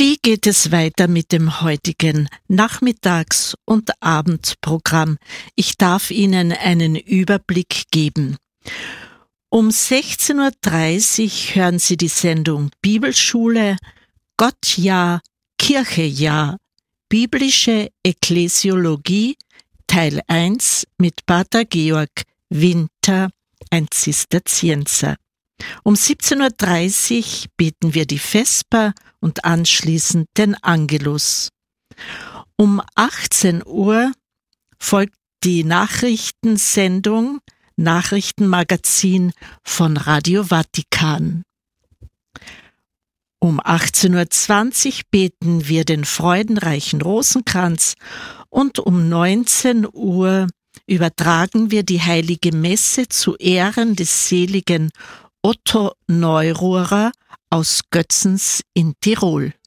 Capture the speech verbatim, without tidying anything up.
Wie geht es weiter mit dem heutigen Nachmittags- und Abendprogramm? Ich darf Ihnen einen Überblick geben. Um sechzehn Uhr dreißig hören Sie die Sendung Bibelschule, Gott ja, Kirche ja, biblische Ekklesiologie, Teil eins mit Pater Georg Winter, ein Zisterzienser. Um siebzehn Uhr dreißig beten wir die Vesper und anschließend den Angelus. Um achtzehn Uhr folgt die Nachrichtensendung, Nachrichtenmagazin von Radio Vatikan. Um achtzehn Uhr zwanzig beten wir den freudenreichen Rosenkranz und um neunzehn Uhr übertragen wir die heilige Messe zu Ehren des seligen Otto Neururer aus Götzens in Tirol.